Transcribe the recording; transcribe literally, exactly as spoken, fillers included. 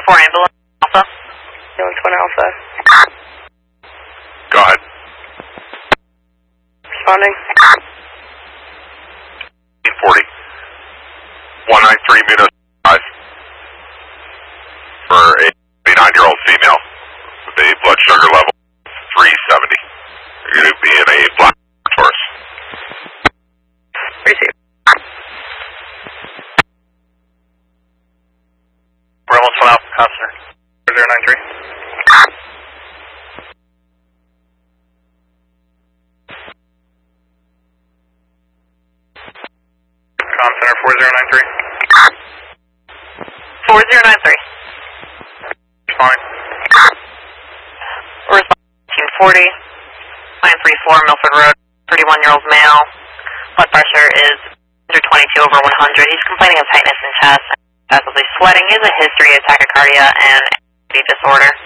four ambulance, Alpha. Ambulance one Alpha. Go ahead. Responding. eight forty. one nine three Munoz five. For a nine-year-old female with a blood sugar level three seventy. You're going to be in a black Taurus. Receive. We're almost one Alpha, Constantine. zero nine three. Com Center four zero nine three. four zero nine three. Fine. Responding forty. nine three four Milford Road, thirty-one-year-old male. Blood pressure is one twenty-two over one hundred. He's complaining of tightness in chest, excessively sweating. He has a history of tachycardia and disorder.